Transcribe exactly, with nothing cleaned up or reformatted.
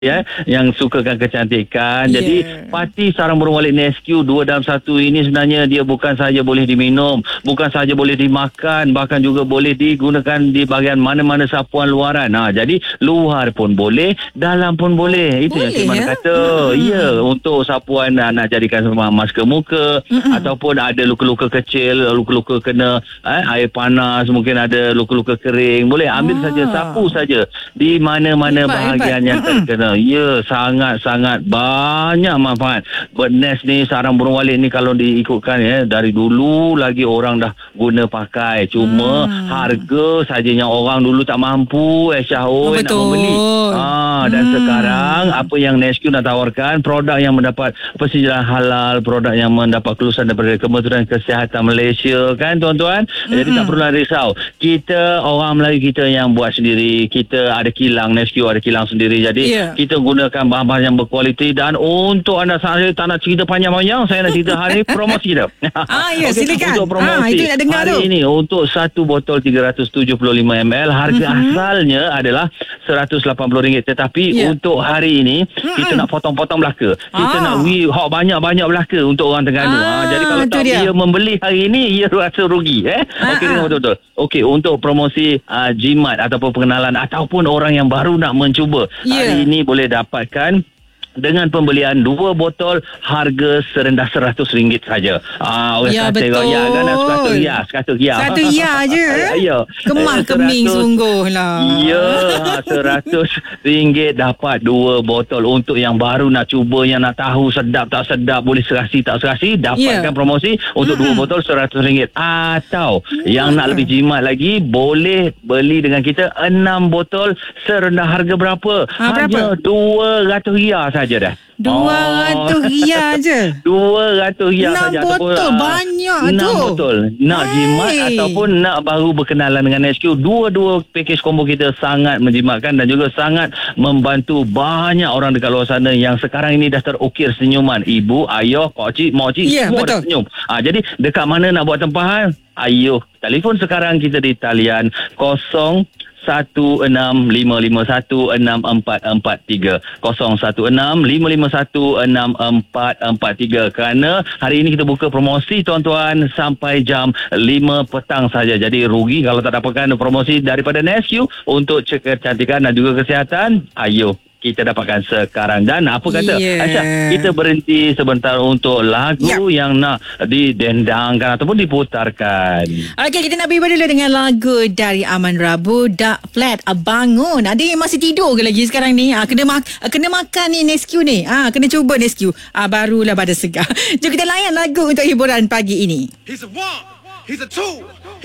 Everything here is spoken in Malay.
ya, yang sukakan kecantikan. Yeah. Jadi parti sarang burung walet Nesque dua dalam satu ini sebenarnya dia bukan sahaja boleh diminum, bukan sahaja boleh dimakan, bahkan juga boleh digunakan di bahagian mana-mana sapuan luaran. Ha, jadi luar pun boleh, dalam pun boleh. Itu boleh, yang Cik Mana ya? kata. Hmm. Ya, untuk sapuan uh, nak jadikan masker muka, hmm. ataupun ada luka-luka kecil, luka-luka kena eh, air panas, mungkin ada luka-luka kering, boleh ambil ah. saja, sapu saja di mana-mana hebat, bahagian hebat. yang terkena. Ya, sangat-sangat banyak manfaat. Bird nest ni, sarang burung walet ni kalau diikutkan ya, dari dulu lagi orang dah guna pakai. Cuma hmm. harga sajanya orang dulu tak mampu eh Syahul oh, nak membeli. Ha, dan hmm. sekarang apa yang Nesque nak tawarkan, produk yang mendapat persetujuan halal, produk yang mendapat kelulusan daripada Kementerian Kesihatan Malaysia, kan tuan-tuan. Hmm. Jadi tak perlu risau. Kita orang Melayu kita yang buat sendiri. Kita ada kilang, Nesque ada kilang sendiri. Jadi yeah. kita gunakan bahan-bahan yang berkualiti. Dan untuk anda, saya tak nak cerita panjang-panjang, saya nak cerita hari promosi kita. Ah, ya, okay, silakan. Untuk promosi ah, itu nak dengar hari tu. ini untuk satu botol tiga ratus tujuh puluh lima mililiter, harga mm-hmm. asalnya adalah seratus lapan puluh ringgit. Tetapi yeah. untuk hari ini mm-hmm. kita nak potong-potong belaka. Kita ah. nak we hok banyak-banyak belaka untuk orang Terengganu. Ah, ah, jadi kalau tak dia. dia membeli hari ini, ia rasa rugi. Eh? Ah, Okey, dengar betul-betul. Okey, untuk promosi uh, jimat ataupun pengenalan ataupun orang yang baru nak mencuba, yeah. hari ini boleh dapatkan dengan pembelian dua botol harga serendah seratus ringgit saja. Ah, orang ya, kata betul. Ya, kan satu rias, satu rias. Satu rias je. Ya. Kemah keming sungguh lah. Ya, seratus ringgit dapat dua botol. Untuk yang baru nak cuba, yang nak tahu sedap tak sedap, boleh serasi tak serasi, dapatkan yeah. promosi untuk mm-hmm. dua botol seratus ringgit. Atau mm-hmm. yang nak lebih jimat lagi, boleh beli dengan kita enam botol serendah harga berapa? Ha, Hanya berapa? dua ratus rias saja dah. Dua ratus rias je. Dua ratus rias saja. Enam botol ataupun, banyak tu. Enam botol. Nak hey. jimat ataupun nak baru berkenalan dengan Nesque, dua-dua package combo kita sangat menjimatkan dan juga sangat membantu banyak orang dekat luar sana yang sekarang ini dah terukir senyuman. Ibu, ayah, pakcik, makcik, yeah, semua betul. dah senyum. Ha, jadi dekat mana nak buat tempahan? Ayuh, telefon sekarang kita di talian kosong satu enam lima lima satu enam empat empat tiga kosong satu enam lima lima satu enam empat empat tiga. Kerana hari ini kita buka promosi tuan-tuan sampai jam lima petang saja. Jadi rugi kalau tak dapatkan promosi daripada Nesque untuk kecantikan dan juga kesihatan. Ayo kita dapatkan sekarang. Dan apa kata yeah. Aisyah, kita berhenti sebentar untuk lagu yep. yang nak didendangkan ataupun diputarkan. Okey, kita nak pergi dulu dengan lagu dari Aman Rabu, Dark Flat. Bangun. Ada yang masih tidur ke lagi sekarang ni? Ah, kena mak- kena makan ni Nesque ni. Ah, kena cuba Nesque. Ah, barulah pada segar. Jom kita layan lagu untuk hiburan pagi ini. He's a one, he's a two.